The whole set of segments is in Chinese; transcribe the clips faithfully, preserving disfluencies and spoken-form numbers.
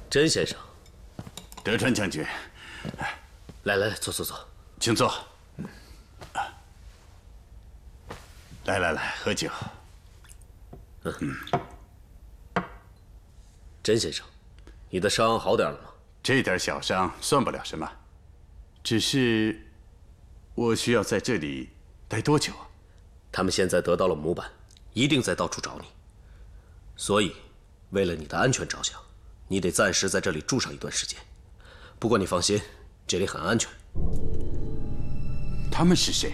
甄先生， 德川将军， 来来来，坐坐坐， 请坐。来来来，喝酒。 嗯，甄先生，你的伤好点了吗？ 这点小伤算不了什么，只是我需要在这里待多久啊？ 他们现在得到了模板，一定在到处找你，所以为了你的安全着想，你得暂时在这里住上一段时间。不过你放心，这里很安全。 他们是谁？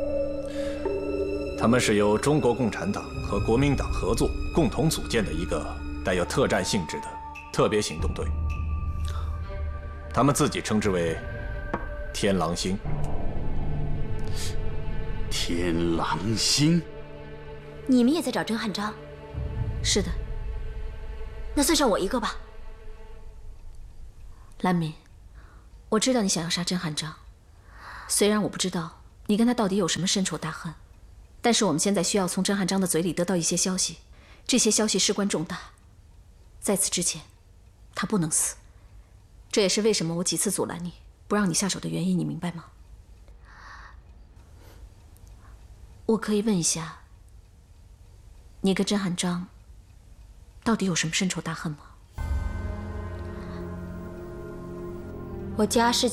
他们是由中国共产党和国民党合作共同组建的一个带有特战性质的特别行动队。他们自己称之为“天狼星”。 天狼星？ 你们也在找甄汉章？ 是的。 那算上我一个吧。 兰敏，我知道你想要杀甄汉章，虽然我不知道你跟他到底有什么深仇大恨，但是我们现在需要从甄汉章的嘴里得到一些消息，这些消息事关重大。在此之前，他不能死。这也是为什么我几次阻拦你，不让你下手的原因，你明白吗？我可以问一下，你跟甄汉章到底有什么深仇大恨吗？ 我家世